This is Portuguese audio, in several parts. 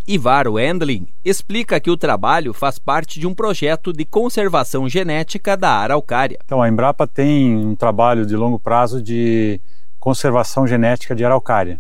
Ivar Wendling explica que o trabalho faz parte de um projeto de conservação genética da araucária. Então, a Embrapa tem um trabalho de longo prazo de conservação genética de araucária.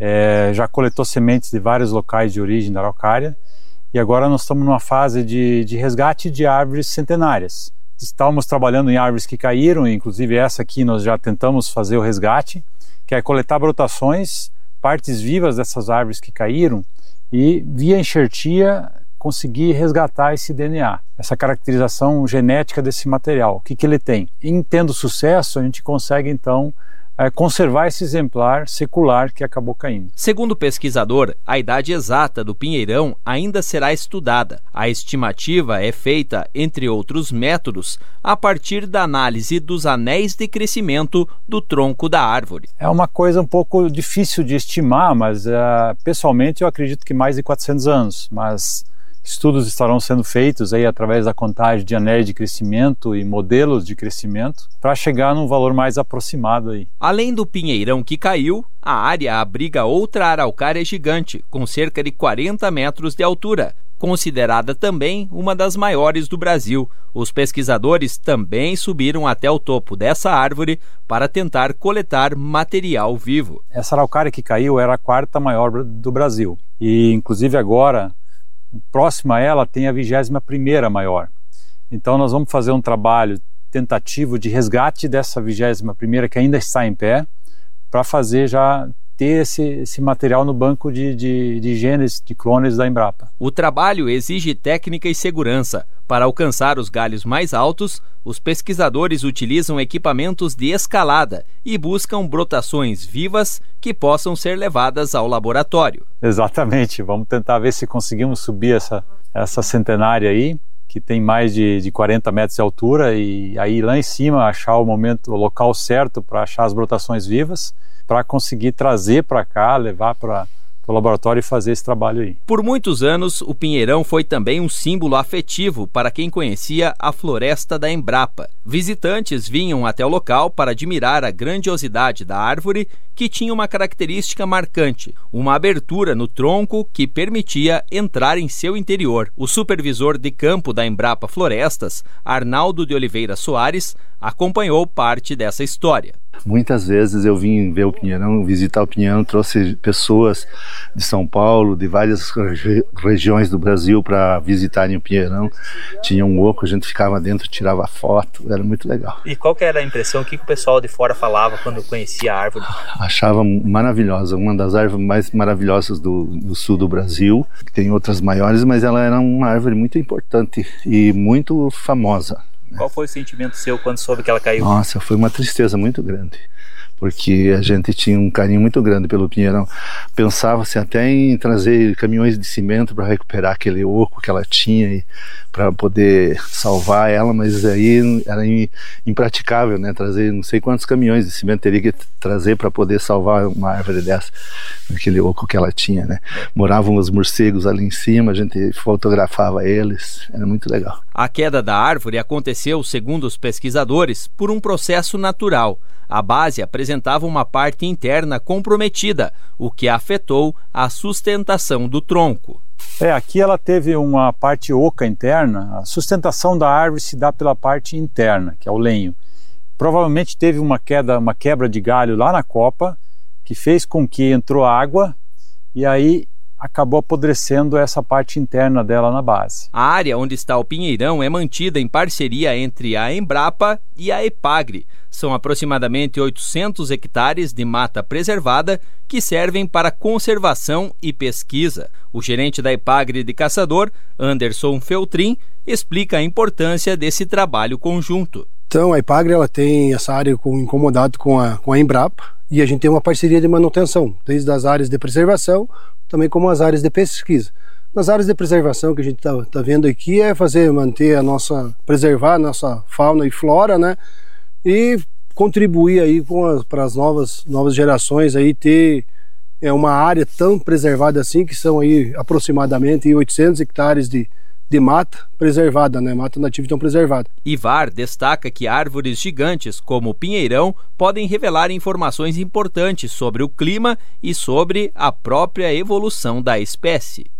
Já coletou sementes de vários locais de origem da araucária e agora nós estamos numa fase de resgate de árvores centenárias. Estávamos trabalhando em árvores que caíram, inclusive essa aqui nós já tentamos fazer o resgate, que é coletar brotações, partes vivas dessas árvores que caíram e via enxertia conseguir resgatar esse DNA, essa caracterização genética desse material. O que ele tem? Em tendo sucesso, a gente consegue então conservar esse exemplar secular que acabou caindo. Segundo o pesquisador, a idade exata do pinheirão ainda será estudada. A estimativa é feita, entre outros métodos, a partir da análise dos anéis de crescimento do tronco da árvore. É uma coisa um pouco difícil de estimar, mas pessoalmente eu acredito que mais de 400 anos, mas estudos estarão sendo feitos aí através da contagem de anéis de crescimento e modelos de crescimento para chegar num valor mais aproximado aí. Além do pinheirão que caiu, a área abriga outra araucária gigante, com cerca de 40 metros de altura, considerada também uma das maiores do Brasil. Os pesquisadores também subiram até o topo dessa árvore para tentar coletar material vivo. Essa araucária que caiu era a quarta maior do Brasil e inclusive agora próxima a ela tem a 21ª maior. Então nós vamos fazer um trabalho tentativo de resgate dessa 21ª que ainda está em pé, para fazer já ter esse material no banco de genes, de clones da Embrapa. O trabalho exige técnica e segurança. Para alcançar os galhos mais altos, os pesquisadores utilizam equipamentos de escalada e buscam brotações vivas que possam ser levadas ao laboratório. Exatamente, vamos tentar ver se conseguimos subir essa centenária aí, que tem mais de 40 metros de altura, e aí lá em cima achar o local certo para achar as brotações vivas, para conseguir trazer para cá, levar para o laboratório e fazer esse trabalho aí. Por muitos anos, o pinheirão foi também um símbolo afetivo para quem conhecia a floresta da Embrapa. Visitantes vinham até o local para admirar a grandiosidade da árvore, que tinha uma característica marcante, uma abertura no tronco que permitia entrar em seu interior. O supervisor de campo da Embrapa Florestas, Arnaldo de Oliveira Soares, acompanhou parte dessa história. Muitas vezes eu vim ver o pinheirão, visitar o pinheirão, trouxe pessoas de São Paulo, de várias regiões do Brasil para visitarem o pinheirão. Tinha um oco, a gente ficava dentro, tirava foto, era muito legal. E qual que era a impressão, o que o pessoal de fora falava quando conhecia a árvore? Achava maravilhosa, uma das árvores mais maravilhosas do sul do Brasil. Tem outras maiores, mas ela era uma árvore muito importante e muito famosa. Qual foi o sentimento seu quando soube que ela caiu? Nossa, foi uma tristeza muito grande, porque a gente tinha um carinho muito grande pelo pinheirão. Pensava-se até em trazer caminhões de cimento para recuperar aquele oco que ela tinha e para poder salvar ela, mas aí era impraticável, né? Trazer não sei quantos caminhões de cimento teria que trazer para poder salvar uma árvore dessa, aquele oco que ela tinha, né? Moravam os morcegos ali em cima, a gente fotografava eles, era muito legal. A queda da árvore aconteceu, segundo os pesquisadores, por um processo natural. A base apresentava uma parte interna comprometida, o que afetou a sustentação do tronco. Aqui ela teve uma parte oca interna. A sustentação da árvore se dá pela parte interna, que é o lenho. Provavelmente teve uma quebra de galho lá na copa, que fez com que entrou água e aí acabou apodrecendo essa parte interna dela na base. A área onde está o pinheirão é mantida em parceria entre a Embrapa e a EPAGRE. São aproximadamente 800 hectares de mata preservada que servem para conservação e pesquisa. O gerente da EPAGRE de Caçador, Anderson Feltrin, explica a importância desse trabalho conjunto. Então a EPAGRE ela tem essa área incomodada com a Embrapa e a gente tem uma parceria de manutenção, desde as áreas de preservação, também como as áreas de pesquisa. Nas áreas de preservação que a gente tá vendo aqui manter preservar a nossa fauna e flora, né? E contribuir aí para as novas gerações aí ter uma área tão preservada assim, que são aí aproximadamente 800 hectares de mata preservada, né? Mata nativa então preservada. Ivar destaca que árvores gigantes como o pinheirão podem revelar informações importantes sobre o clima e sobre a própria evolução da espécie.